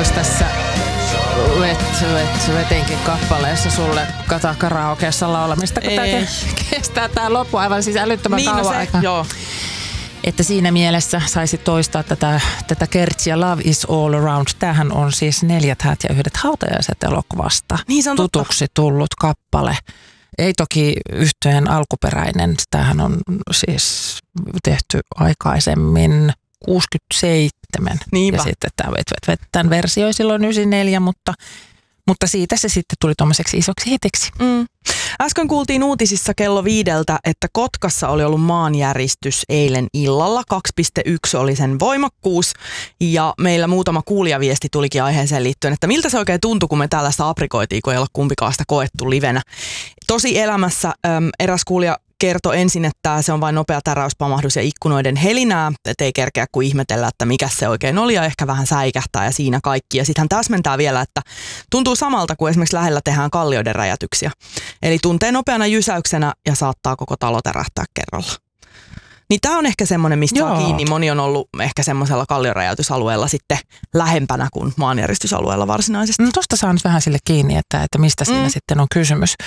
olisi tässä vetinkin kappaleessa sulle karaokeessa laulamista, kun tämä kestää tämä loppu aivan siis älyttömän kauan aikaa. Joo. Että siinä mielessä saisi toistaa tätä kertsiä Love is all around. Tämähän on siis 4 häät ja 1 hautajaiset -elokuvasta niin se on tutuksi tullut kappale. Ei toki yhtyeen alkuperäinen. Tämähän on siis tehty aikaisemmin 67. Niinpä. Ja sitten tämän versio silloin 94, mutta siitä se sitten tuli tuommoiseksi isoksi hitiksi. Äsken kuultiin uutisissa kello 5, että Kotkassa oli ollut maanjäristys eilen illalla. 2,1 oli sen voimakkuus ja meillä muutama kuulijaviesti tulikin aiheeseen liittyen, että miltä se oikein tuntui, kun me tällaista aprikoitiin, kun ei olla kumpikaan sitä koettu livenä. Tosi elämässä eräs kuulija kertoi ensin, että se on vain nopea täräyspamahdus ja ikkunoiden helinää, ettei kerkeä kuin ihmetellä, että mikä se oikein oli ja ehkä vähän säikähtää ja siinä kaikki. Ja sitten hän täsmentää vielä, että tuntuu samalta kuin esimerkiksi lähellä tehdään kallioiden räjätyksiä. Eli tuntee nopeana jysäyksenä ja saattaa koko talo tärähtää kerralla. Niin tämä on ehkä semmoinen, mistä saa kiinni. Moni on ollut ehkä semmoisella kallioräjäytysalueella sitten lähempänä kuin maanjäristysalueella varsinaisesti. No tosta saa nyt vähän sille kiinni, että mistä siinä sitten on kysymys.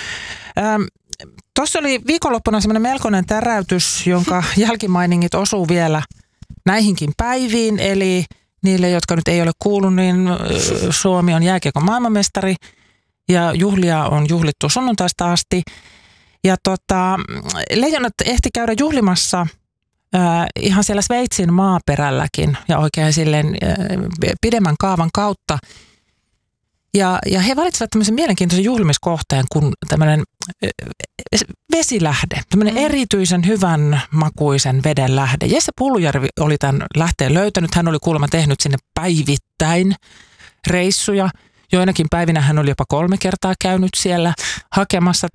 Tuossa oli viikonloppuna semmoinen melkoinen täräytys, jonka jälkimainingit osuu vielä näihinkin päiviin. Eli niille, jotka nyt ei ole kuullut, niin Suomi on jääkiekon maailmanmestari ja juhlia on juhlittu sunnuntaista asti. Ja Leijonat ehti käydä juhlimassa ihan siellä Sveitsin maaperälläkin ja oikein silleen pidemmän kaavan kautta. Ja he valitsivat tämmöisen mielenkiintoisen juhlimiskohteen kuin tämmöinen vesilähde, tämmöinen erityisen hyvän makuisen veden lähde. Jesse Pullujärvi oli tämän lähteen löytänyt. Hän oli kuulemma tehnyt sinne päivittäin reissuja. Joinakin päivinä hän oli jopa 3 kertaa käynyt siellä hakemassa